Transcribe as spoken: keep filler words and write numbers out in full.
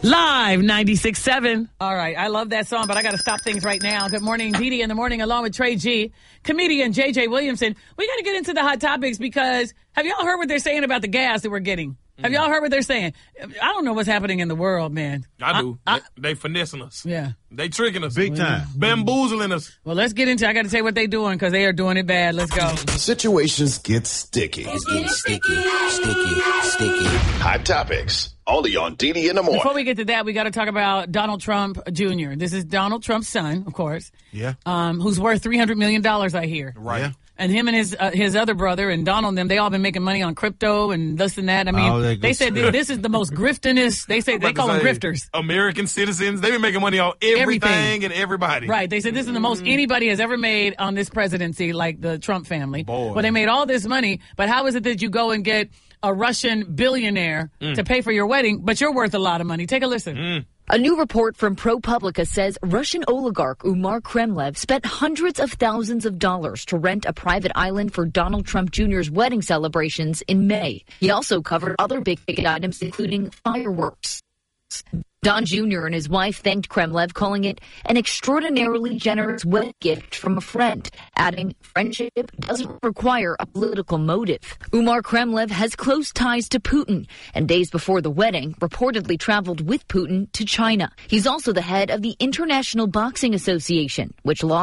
Live ninety-six point seven. All right, I love that song, but I got to stop things right now. Good morning, Dee Dee in the morning, along with Trey G. Comedian J J Williamson. We got to get into the hot topics because have y'all heard what they're saying about the gas that we're getting? Have y'all heard what they're saying? I don't know what's happening in the world, man. I do. I, I, they, they finessing us. Yeah. They tricking us. Big time. Bamboozling us. Well, let's get into I got to tell you what they're doing because they are doing it bad. Let's go. Situations get sticky. It's getting sticky, sticky, sticky. Hot topics. Only on Dee Dee in the morning. Before we get to that, we got to talk about Donald Trump Junior This is Donald Trump's son, of course. Yeah. Um, who's worth three hundred million dollars, I hear. Right. Yeah. And him and his uh, his other brother and Donald and them, they all been making money on crypto and this and that. I mean, Oh, they they go said straight. this is the most griftingest. They say they call them Say, grifters. American citizens. They've been making money on everything, Everything. and everybody. Right. They said this is the most anybody has ever made on this presidency, like the Trump family. Boy. Well, they made all this money, but how is it that you go and get a Russian billionaire Mm. to pay for your wedding, but you're worth a lot of money? Take a listen. Mm. A new report from ProPublica says Russian oligarch Umar Kremlev spent hundreds of thousands of dollars to rent a private island for Donald Trump Junior's wedding celebrations in May. He also covered other big-ticket items, including fireworks. Don Junior and his wife thanked Kremlev, calling it an extraordinarily generous wedding gift from a friend, adding, friendship doesn't require a political motive. Umar Kremlev has close ties to Putin, and days before the wedding, reportedly traveled with Putin to China. He's also the head of the International Boxing Association, which lost